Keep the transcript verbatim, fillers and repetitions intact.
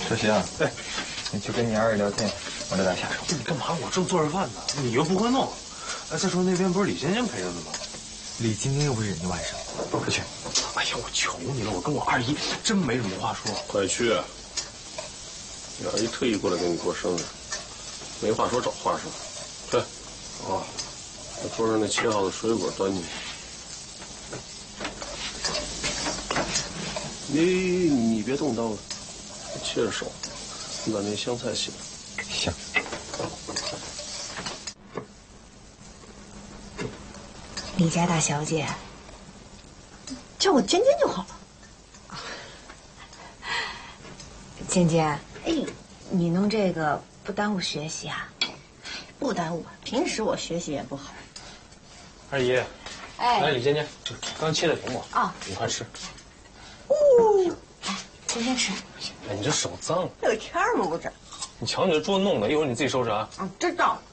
哲行，哎，你去跟你二爷聊天，我这再下手。 你干嘛？我正做着饭呢，你又不会弄。哎，再说那边不是李晶晶陪着呢吗？ 李晶晶又不是人家外甥，快去！ 哎呀，我求你了，我跟我二姨真没什么话说。 快去！你二姨特意过来给你过生日，没话说找话说。对，啊，把桌上那切好的水果端进去。你你别动刀子，切着手。你把那香菜洗了。 行。 李家大小姐， 叫我尖尖就好了。 尖尖，哎，你弄这个不耽误学习啊？ 不耽误，平时我学习也不好。 二姨， 哎， 来，李尖尖，刚切的苹果啊， 你快吃。 哦， 来，尖尖吃。 哎，你这手脏， 有天儿吗？不是。 你瞧你这桌子弄的，一会儿你自己收拾啊。 啊，知道。